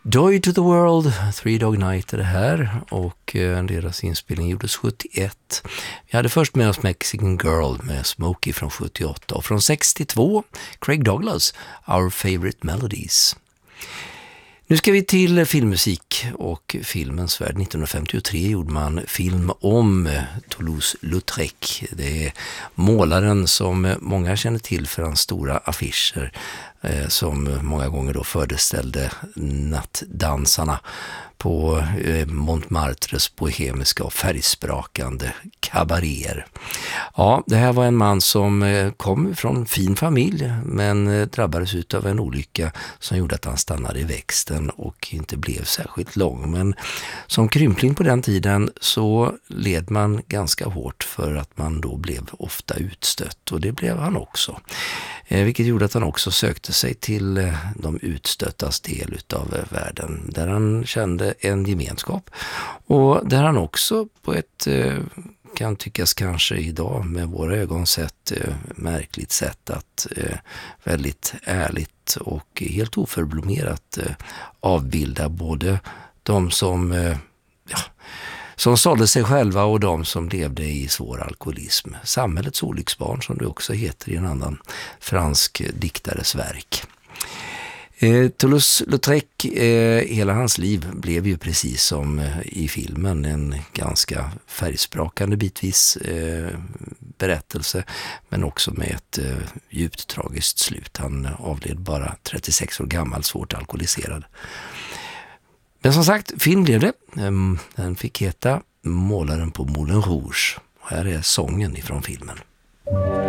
Joy to the World, Three Dog Night är det här, och deras inspelning gjordes 71. Vi hade först med oss Mexican Girl med Smokey från 78, och från 62 Craig Douglas, Our Favorite Melodies. Nu ska vi till filmmusik och filmens värld. 1953 gjorde man film om Toulouse-Lautrec. Det är målaren som många känner till för hans stora affischer som många gånger då föreställde nattdansarna på Montmartres bohemiska och färgsprakande kabaréer. Ja, det här var en man som kom från fin familj men drabbades av en olycka som gjorde att han stannade i växten och inte blev särskilt lång. Men som krympling på den tiden så led man ganska hårt för att man då blev ofta utstött, och det blev han också. Vilket gjorde att han också sökte sig till de utstöttas del av världen, där han kände en gemenskap, och där han också på ett kan tyckas kanske idag med våra ögon sett märkligt sätt att väldigt ärligt och helt oförblommerat avbilda både de som sålde sig själva och de som levde i svår alkoholism. Samhällets olycksbarn, som det också heter i en annan fransk diktares verk. Toulouse-Lautrec, hela hans liv blev ju precis som i filmen en ganska färgsprakande bitvis berättelse, men också med ett djupt tragiskt slut. Han avled bara 36 år gammal, svårt alkoholiserad. Men som sagt, film blev det. Den fick heta Målaren på Moulin Rouge. Och här är sången ifrån filmen.